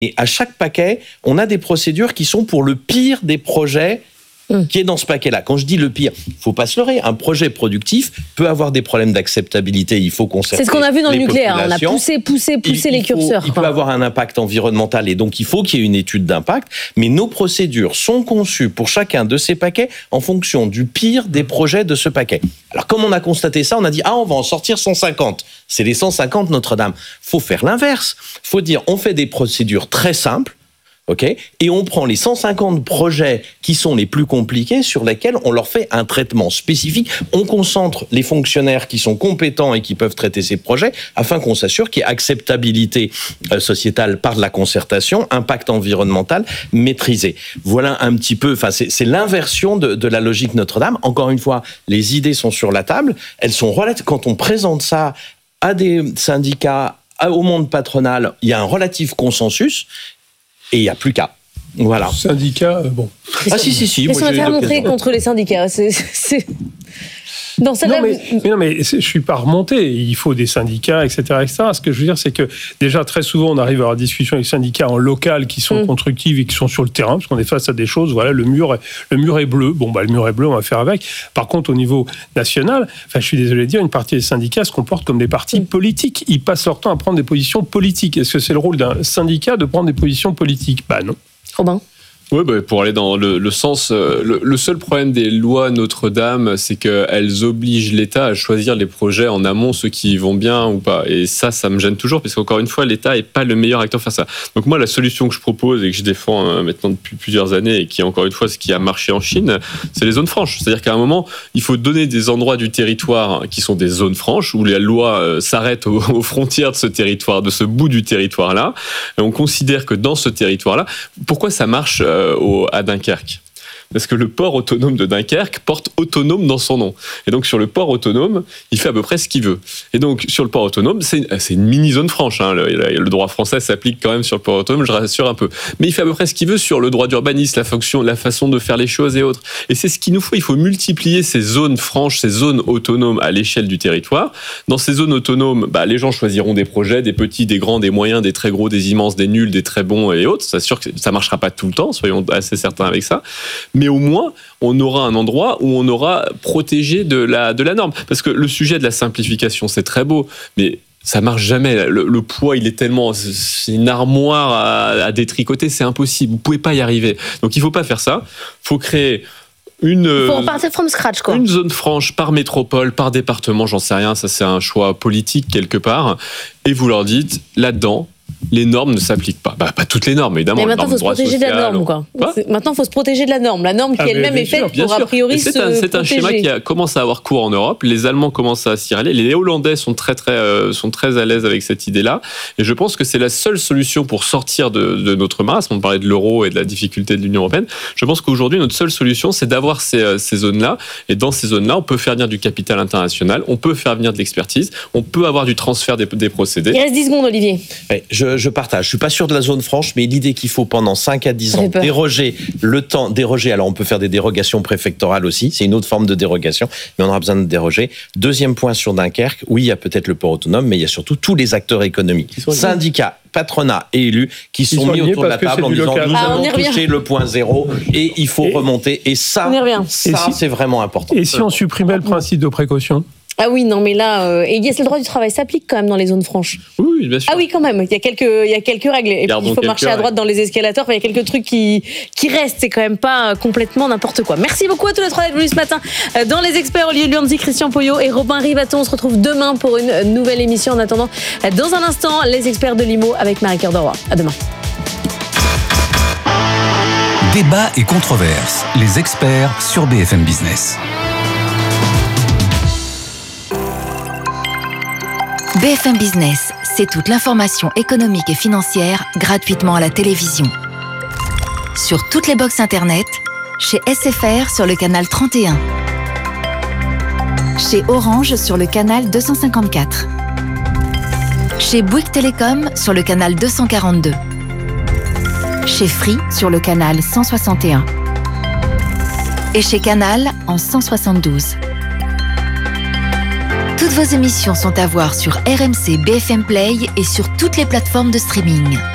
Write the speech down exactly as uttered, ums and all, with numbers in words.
Et à chaque paquet, on a des procédures qui sont pour le pire des projets qui est dans ce paquet-là. Quand je dis le pire, il ne faut pas se leurrer. Un projet productif peut avoir des problèmes d'acceptabilité. Il faut concerter. C'est ce qu'on a vu dans le nucléaire. populations. On a poussé, poussé, poussé il, les il faut, curseurs. Il peut avoir un impact environnemental et donc il faut qu'il y ait une étude d'impact. Mais nos procédures sont conçues pour chacun de ces paquets en fonction du pire des projets de ce paquet. Alors comme on a constaté ça, on a dit ah on va en sortir cent cinquante. C'est les cent cinquante Notre-Dame. Faut faire l'inverse. Faut dire on fait des procédures très simples. Okay, et on prend les cent cinquante projets qui sont les plus compliqués sur lesquels on leur fait un traitement spécifique. On concentre les fonctionnaires qui sont compétents et qui peuvent traiter ces projets afin qu'on s'assure qu'il y ait acceptabilité sociétale par de la concertation, impact environnemental maîtrisé. Voilà un petit peu, enfin c'est, c'est l'inversion de, de la logique Notre-Dame. Encore une fois, les idées sont sur la table. Elles sont relatives. Quand on présente ça à des syndicats, au monde patronal, il y a un relatif consensus. Et il n'y a plus qu'à. Voilà. Syndicats, euh, bon. Ah si, si, si. Qu'est-ce qu'on va faire montrer contre les syndicats c'est, c'est... Dans non, mais, mais non, mais je ne suis pas remonté. Il faut des syndicats, et cetera, et cetera. Ce que je veux dire, c'est que déjà, très souvent, on arrive à avoir des discussions avec les syndicats en local qui sont mmh. constructives et qui sont sur le terrain, parce qu'on est face à des choses. Voilà, le mur, le mur est bleu. Bon, bah, le mur est bleu, on va faire avec. Par contre, au niveau national, enfin, je suis désolé de dire, une partie des syndicats se comportent comme des partis mmh. politiques. Ils passent leur temps à prendre des positions politiques. Est-ce que c'est le rôle d'un syndicat de prendre des positions politiques ? Bah non. Robin ? Oui, bah, pour aller dans le, le sens, le, le seul problème des lois Notre-Dame, c'est qu'elles obligent l'État à choisir les projets en amont, ceux qui vont bien ou pas. Et ça, ça me gêne toujours, parce qu'encore une fois, l'État n'est pas le meilleur acteur pour faire ça. Donc moi, la solution que je propose et que je défends euh, maintenant depuis plusieurs années, et qui, encore une fois, ce qui a marché en Chine, c'est les zones franches. C'est-à-dire qu'à un moment, il faut donner des endroits du territoire qui sont des zones franches, où la loi euh, s'arrête aux, aux frontières de ce territoire, de ce bout du territoire-là. Et on considère que dans ce territoire-là, pourquoi ça marche euh, Au, à Dunkerque. Parce que le port autonome de Dunkerque porte autonome dans son nom. Et donc, sur le port autonome, il fait à peu près ce qu'il veut. Et donc, sur le port autonome, c'est, c'est une mini-zone franche. Hein. Le, le droit français s'applique quand même sur le port autonome, je rassure un peu. Mais il fait à peu près ce qu'il veut sur le droit d'urbanisme, la fonction, la façon de faire les choses et autres. Et c'est ce qu'il nous faut. Il faut multiplier ces zones franches, ces zones autonomes à l'échelle du territoire. Dans ces zones autonomes, bah, les gens choisiront des projets, des petits, des grands, des moyens, des très gros, des immenses, des nuls, des très bons et autres. C'est sûr que ça ne marchera pas tout le temps, soyons assez certains avec ça. Mais au moins, on aura un endroit où on aura protégé de la, de la norme. Parce que le sujet de la simplification, c'est très beau, mais ça marche jamais. Le, le poids, il est tellement... C'est une armoire à, à détricoter, c'est impossible. Vous pouvez pas y arriver. Donc, il faut pas faire ça. Il faut créer une... Il faut repartir from scratch, quoi. Une zone franche par métropole, par département, j'en sais rien. Ça, c'est un choix politique, quelque part. Et vous leur dites, là-dedans, les normes ne s'appliquent pas. Bah, pas toutes les normes, évidemment. Mais maintenant, il faut se protéger social, de la norme, quoi. quoi maintenant, il faut se protéger de la norme. La norme qui ah, elle-même est faite pour, a priori, se c'est un, c'est un protéger. schéma qui a, commence à avoir cours en Europe. Les Allemands commencent à s'y aller. Les Hollandais sont très, très, euh, sont très à l'aise avec cette idée-là. Et je pense que c'est la seule solution pour sortir de, de notre marasme. On parlait de l'euro et de la difficulté de l'Union européenne. Je pense qu'aujourd'hui, notre seule solution, c'est d'avoir ces, ces zones-là. Et dans ces zones-là, on peut faire venir du capital international, on peut faire venir de l'expertise, on peut avoir du transfert des, des procédés. Il reste dix secondes, Olivier. Ouais, je, je partage. Je suis pas sûr de la zone franche, mais l'idée qu'il faut pendant cinq à dix ans déroger le temps, déroger, alors on peut faire des dérogations préfectorales aussi, c'est une autre forme de dérogation, mais on aura besoin de déroger. Deuxième point sur Dunkerque, oui, il y a peut-être le port autonome, mais il y a surtout tous les acteurs économiques, syndicats, patronat et élus qui sont, sont mis autour de la table en disant nous ah, allons toucher le point zéro et il faut et remonter. Et ça, ça et si, c'est vraiment important. Et si on supprimait le principe de précaution ? Ah oui, non, mais là, euh, et le droit du travail s'applique quand même dans les zones franches. Oui, bien sûr. Ah oui, quand même, il y a quelques, il y a quelques règles. Et puis, il faut marcher à droite dans les escalators, il y a quelques trucs qui, qui restent. C'est quand même pas complètement n'importe quoi. Merci beaucoup à tous les trois d'être venus ce matin dans Les Experts. Olivier Luanzi, Christian Poyot et Robin Rivaton. On se retrouve demain pour une nouvelle émission. En attendant, dans un instant, Les Experts de l'I M O avec Marie-Cœur de Roy. À demain. Débat et controverses. Les Experts sur B F M Business. B F M Business, c'est toute l'information économique et financière gratuitement à la télévision. Sur toutes les box internet, chez S F R sur le canal trente et un, chez Orange sur le canal deux cent cinquante-quatre, chez Bouygues Télécom sur le canal deux cent quarante-deux, chez Free sur le canal cent soixante et un et chez Canal en cent soixante-douze. Toutes vos émissions sont à voir sur R M C B F M Play et sur toutes les plateformes de streaming.